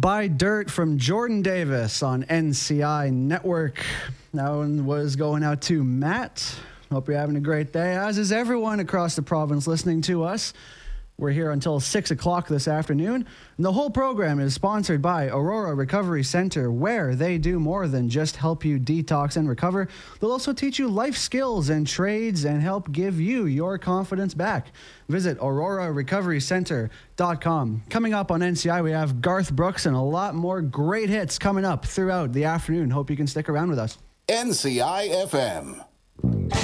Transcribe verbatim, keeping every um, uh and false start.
Buy Dirt from Jordan Davis on N C I Network. That one was going out to Matt. Hope you're having a great day, as is everyone across the province listening to us. We're here until six o'clock this afternoon. And the whole program is sponsored by Aurora Recovery Center, where they do more than just help you detox and recover. They'll also teach you life skills and trades and help give you your confidence back. Visit aurora recovery center dot com. Coming up on N C I, we have Garth Brooks and a lot more great hits coming up throughout the afternoon. Hope you can stick around with us. N C I F M.